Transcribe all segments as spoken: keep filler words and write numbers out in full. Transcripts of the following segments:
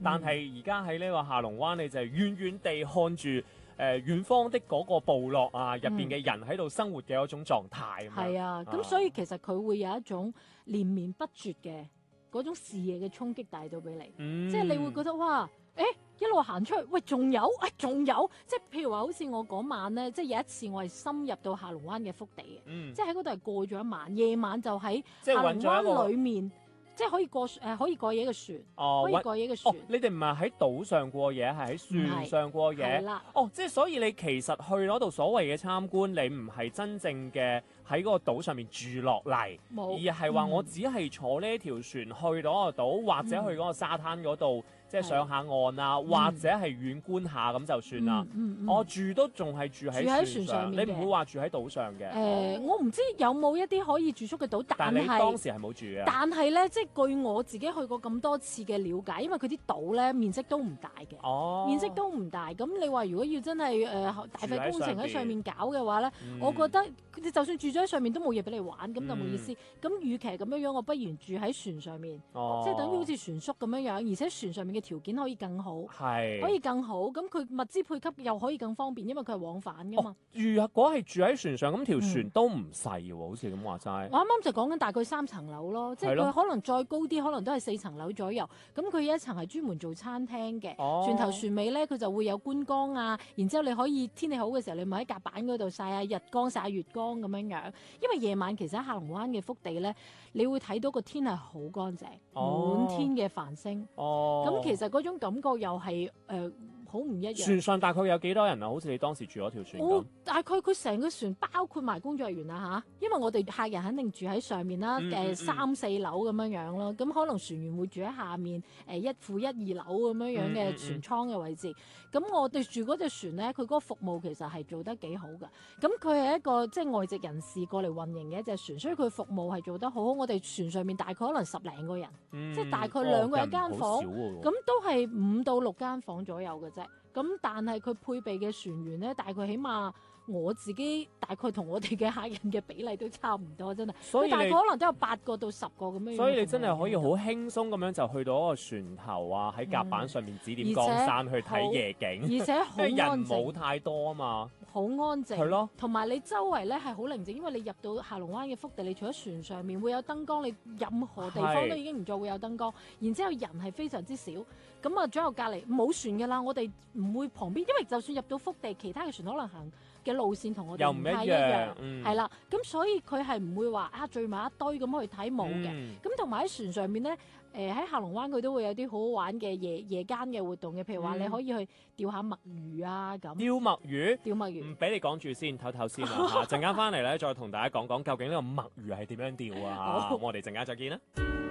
但係而家喺呢個下龍灣，你就係遠遠地看住誒、呃、遠方的嗰個部落啊，入邊嘅人喺度生活嘅一種狀態。 係、嗯、啊，咁所以其實佢會有一種連綿不絕嘅嗰種視野嘅衝擊帶到俾你， 嗯、 即係你會覺得哇，誒一路行出去，喂仲有，誒仲有，即係譬如話好似我嗰晚咧，即係有一次我係深入到下龍灣嘅腹地嘅，嗯、即係喺嗰度係過咗一晚，夜晚就喺下龍灣裏面。即係可以過誒、呃，可以過夜嘅船，哦、可以過夜嘅船。 哦，你哋唔係喺島上過夜，係喺船上過夜。係啦。哦，即係所以你其實去嗰度所謂嘅參觀，你唔係真正嘅喺嗰個島上面住落嚟，而係話我只係坐呢條船去到嗰個島，嗯、或者去嗰個沙灘嗰度。即係上下岸啊，嗯、或者係遠觀下咁就算啦。我、嗯嗯哦、住都仲係住喺船，船上面，你唔會話住喺島上嘅。誒、 呃，我唔知有冇一啲可以住宿嘅島，但係但你當時係冇住嘅。 但係咧，即係據我自己去過咁多次嘅了解，因為佢啲島咧面積都唔大嘅，哦、面積都唔大。咁你話如果要真係誒、呃、大費工程喺上面搞嘅話咧，嗯、我覺得佢就算住咗喺上面都冇嘢俾你玩，咁就冇意思。咁、嗯、與其咁樣樣，我不如住喺船上面，哦、即係等於好似船宿咁樣樣，而且船上面嘅條件可以更好，係可以更好，咁佢物資配給又可以更方便，因為佢係往返噶嘛。 哦、住啊，嗰係住喺船上，咁條船都唔細嘅喎，好似咁話齋。 我啱啱就講緊大概三層樓咯，即係佢可能再高啲，可能都係四層樓左右。咁佢一層係專門做餐廳嘅，哦、船頭船尾咧佢就會有觀光啊，然之後你可以天氣好嘅時候，你咪喺甲板嗰度曬下日光、曬下月光咁樣樣。因為夜晚其實喺下龍灣嘅腹地咧，你會睇到個天係好乾淨，哦、滿天嘅繁星。咁、哦、其實嗰種感覺又係誒好唔一樣。 船上大概有幾多人啊？好似你當時住嗰條船咁。 哦、大概佢成個船包括埋工作人員啊嚇，因為我哋客人肯定住喺上面啦，誒、嗯呃、三四樓咁樣樣咯。咁可能船員會住喺下面，誒、呃、一負一二樓咁樣樣嘅船艙嘅位置。咁、嗯嗯、我哋住嗰隻船咧，佢嗰個服務其實係做得幾好噶。咁佢係一個即係外籍人士過嚟運營嘅一隻船，所以佢服務係做得好好。我哋船上面大概可能十零個人，嗯、即係大概兩個一間房，咁、哦、都係五到六間房左右嘅啫。咁但係佢配備嘅船員咧，大概起碼我自己大概同我哋嘅客人嘅比例都差唔多，真係。所以大概可能都有八個到十個咁樣。 所以你真係可以好輕鬆咁樣就去到嗰個船頭啊，喺甲板上面指點江山去睇夜景， 而且好安靜， 人冇太多啊嘛， 好安靜。 係咯， 同埋你周圍咧係好寧靜，因為你入到下龍灣嘅腹地，你除咗船上面會有燈光，你任何地方都已經唔再會有燈光。然之後人係非常之少，咁啊左右隔離冇船㗎啦，我哋唔會旁邊，因為就算入到腹地，其他嘅船可能行嘅路線同我哋唔太一樣，係啦，咁、嗯、所以佢係唔會話啊聚埋一堆咁去睇冇嘅，咁同埋喺船上面咧，誒、呃、喺下龍灣佢都會有啲好好玩嘅夜夜間嘅活動嘅，譬如話你可以去釣下墨魚啊咁。釣墨魚？ 釣墨魚？唔俾你講住先，唞唞先啦嚇，陣間翻嚟咧再同大家講講究竟呢個墨魚係點樣釣啊嚇，我哋陣間再見啦。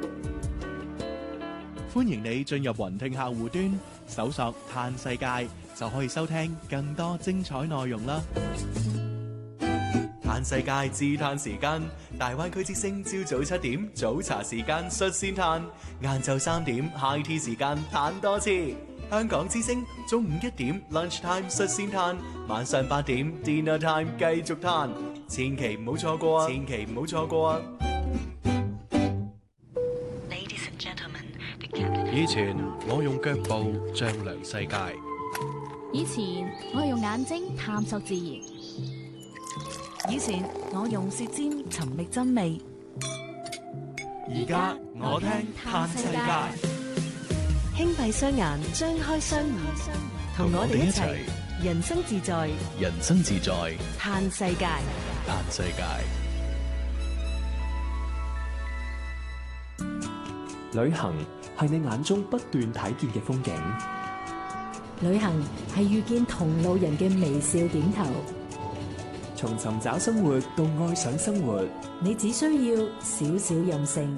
歡迎你進入雲聽客戶端，搜索嘆世界就可以收聽更多精彩內容啦！嘆世界自嘆時間，大灣區之聲朝早七點早茶時間率先嘆，晏晝三點 high tea 時間嘆多次。香港之聲中午一點 lunch time 率先嘆，晚上八點 dinner time 繼續嘆，千祈唔好錯過啊！千祈唔好錯過啊！ 以前我用腳步丈量世界， 以前我係用眼睛探索自然，以前我用舌尖尋覓真味， 而家我聽嘆世界， 輕閉雙眼，張開雙耳，同我哋一齊人生自在， 人生自在嘆世界， 嘆世界。 旅行係你眼中不斷睇見嘅風景， 旅行係遇見同路人嘅微笑點頭。 從尋找生活到愛上生活， 你只需要少少任性，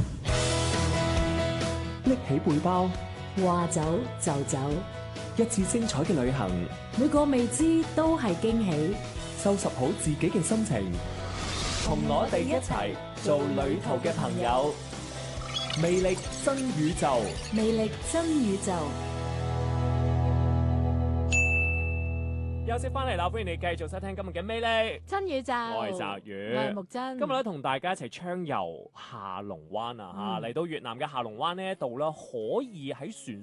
拎起背包， 話走就走， 一次精彩嘅旅行， 每個未知都係驚喜。 收拾好自己嘅心情，同我哋一齊做旅途嘅朋友。魅力新宇宙， 魅力新宇宙。 休息翻嚟啦，歡迎你繼續收聽今日嘅魅力新宇宙。 我係澤宇， 我係木真。 今日咧同大家一齊暢遊下龍灣啊！嚇、嗯，嚟到越南嘅下龍灣呢一度啦，可以喺船